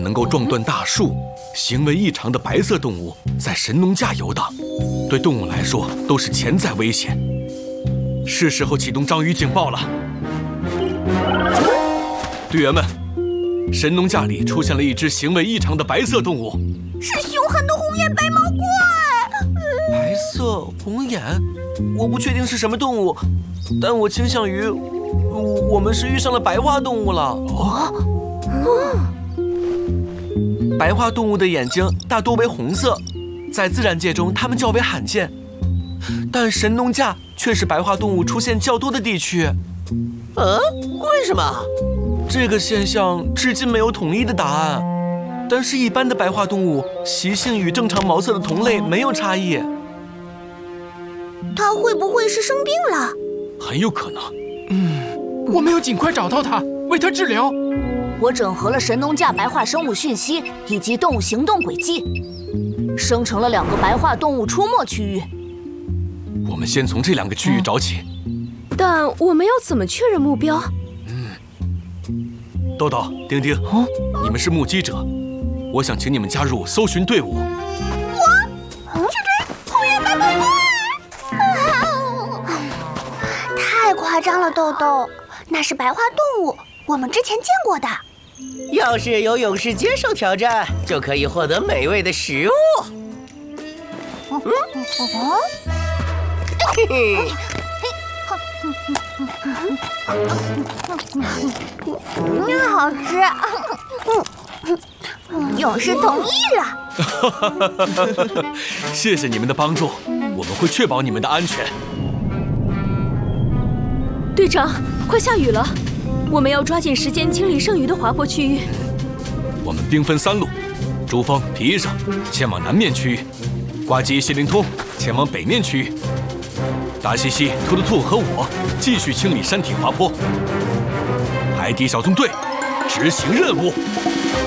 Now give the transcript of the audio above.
能够撞断大树、行为异常的白色动物在神农架游荡，对动物来说都是潜在危险。是时候启动章鱼警报了。队员们，神农架里出现了一只行为异常的白色动物， 是凶狠的红眼白毛怪。 白色红眼，我不确定是什么动物，但我倾向于我们是遇上了白化动物了。白化动物的眼睛大多为红色，在自然界中它们较为罕见，但神农架却是白化动物出现较多的地区。 为什么？ 这个现象至今没有统一的答案，但是一般的白化动物习性与正常毛色的同类没有差异。 它会不会是生病了？ 很有可能。 我们要尽快找到它，为它治疗。 我整合了神农架白化生物讯息以及动物行动轨迹，生成了2个白化动物出没区域。 我们先从这2个区域找起。 但我们要怎么确认目标？ 豆豆、丁丁，你们是目击者，我想请你们加入搜寻队伍。 去追红眼白毛怪！太夸张了，豆豆，那是白化动物，我们之前见过的。 要是有勇士接受挑战，就可以获得美味的食物。嘿嘿。 好吃。勇士同意了。 谢谢你们的帮助，我们会确保你们的安全。 队长，快下雨了，我们要抓紧时间清理剩余的滑坡区域。 我们兵分3路，珠峰、皮医生前往南面区域，呱唧、谢灵通前往北面区域，达西西、兔兔兔和我继续清理山体滑坡。海底小纵队执行任务。